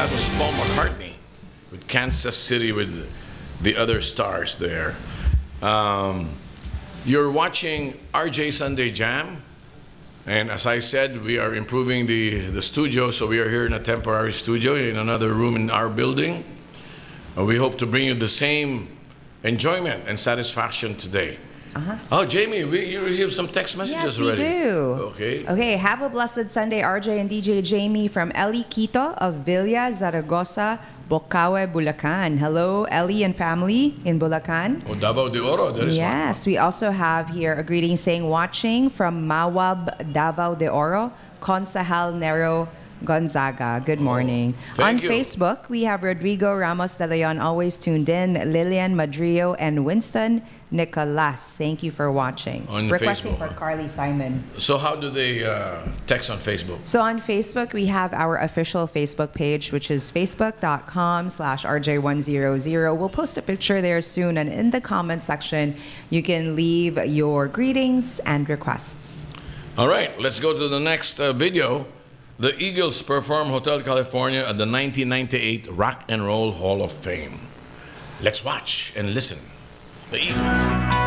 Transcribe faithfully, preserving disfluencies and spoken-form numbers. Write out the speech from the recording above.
that was Paul McCartney with Kansas City with the other stars there. Um, you're watching R J Sunday Jam. And as I said, we are improving the, the studio, so we are here in a temporary studio in another room in our building. Uh, we hope to bring you the same enjoyment and satisfaction today. Uh-huh. Oh, Jamie, we, you received some text messages yes, already. Yes, we do. Okay. Okay, have a blessed Sunday, R J and D J Jamie from Ellie Quito of Villa Zaragoza, Bocaue, Bulacan. Hello, Ellie and family in Bulacan. Oh, Davao de Oro, there is yes, one. We also have here a greeting saying, watching from Mawab, Davao de Oro, Consahal Nero, Gonzaga. Good morning. Oh, on you. Facebook, we have Rodrigo Ramos de Leon, always tuned in, Lilian Madrio, and Winston Nicolas. Thank you for watching. On Requesting Facebook. for Carly Simon. So how do they uh, text on Facebook? So on Facebook, we have our official Facebook page, which is facebook.com slash RJ100. We'll post a picture there soon. And in the comment section, you can leave your greetings and requests. All right, let's go to the next uh, video. The Eagles perform Hotel California at the nineteen ninety-eight Rock and Roll Hall of Fame. Let's watch and listen. The Eagles.